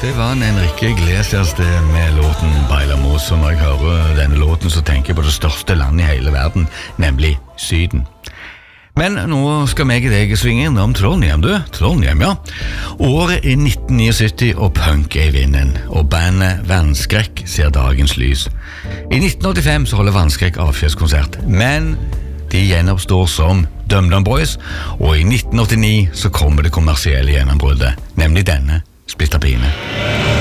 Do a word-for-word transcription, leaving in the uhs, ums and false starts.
Det var en Enrique Iglesias det med låten Bailamos, og når jeg hører denne låten så tenker jeg på det største landet i hele verden, nemlig Syden. Men nå skal meg og deg svinge innom Trondheim, du. Trondheim, ja. Året er nitten syttini, og punk er i vinden, og bandet Vannskrekk ser dagens lys. I nitten åttifem så holder Vannskrekk avskjedskonsert, men de gjenoppstår som DumDum Boys, og i nitten åttini så kommer det kommersielle gjennombruddet, nemlig denne Splitter Pine.